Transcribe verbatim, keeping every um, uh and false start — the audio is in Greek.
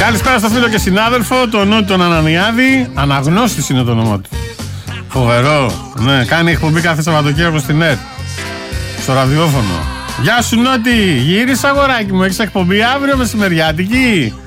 Καλησπέρα στο φίλο και συνάδελφο, τον Νότι τον Ανανιάδη. Αναγνώστης είναι το όνομά του. Φοβερό. Ναι, κάνει εκπομπή κάθε Σαββατοκύριακο στην ΕΡΤ. Στο ραδιόφωνο. Γεια σου Νότι, γύρισα αγοράκι μου, έχεις εκπομπή αύριο μεσημεριάτικη.